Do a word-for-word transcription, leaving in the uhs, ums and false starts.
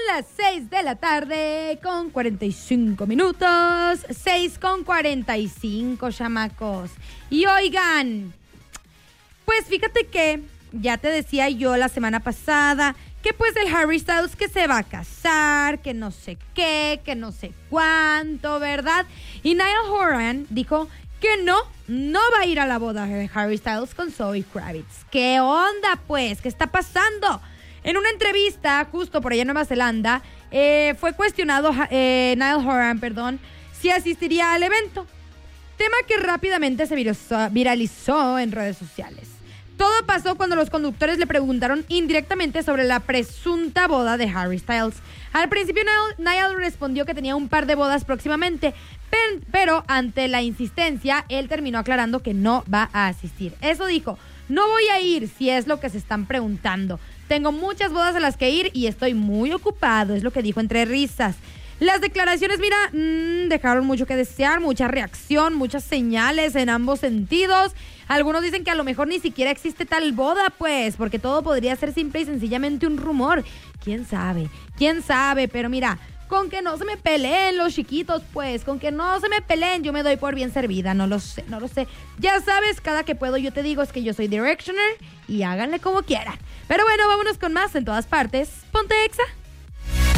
las seis de la tarde con cuarenta y cinco minutos. seis con cuarenta y cinco, chamacos. Y oigan, pues fíjate que ya te decía yo la semana pasada que pues el Harry Styles que se va a casar, que no sé qué, que no sé cuánto, ¿verdad? Y Niall Horan dijo que no, no va a ir a la boda de Harry Styles con Zoe Kravitz. ¿Qué onda, pues? ¿Qué está pasando? En una entrevista, justo por allá en Nueva Zelanda, eh, fue cuestionado eh, Niall Horan, perdón, si asistiría al evento. Tema que rápidamente se viralizó, viralizó en redes sociales. Todo pasó cuando los conductores le preguntaron indirectamente sobre la presunta boda de Harry Styles. Al principio Niall, Niall respondió que tenía un par de bodas próximamente, pero, pero ante la insistencia, él terminó aclarando que no va a asistir. Eso dijo: no voy a ir si es lo que se están preguntando. Tengo muchas bodas a las que ir y estoy muy ocupado, es lo que dijo entre risas. Las declaraciones, mira, mmm, dejaron mucho que desear, mucha reacción, muchas señales en ambos sentidos. Algunos dicen que a lo mejor ni siquiera existe tal boda, pues, porque todo podría ser simple y sencillamente un rumor. ¿Quién sabe? ¿Quién sabe? Pero mira, con que no se me peleen los chiquitos, pues, con que no se me peleen, yo me doy por bien servida, no lo sé, no lo sé. Ya sabes, cada que puedo yo te digo es que yo soy Directioner y háganle como quieran. Pero bueno, vámonos con más en todas partes. Ponte Exa.